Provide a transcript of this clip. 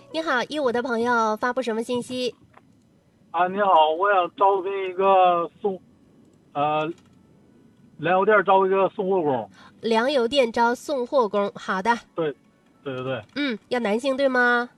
你好，15的朋友发布什么信息？ 你好，我想招聘一个呃，粮油店招一个送货工。 粮油店招送货工。好的， 对，对对对。 要男性对吗？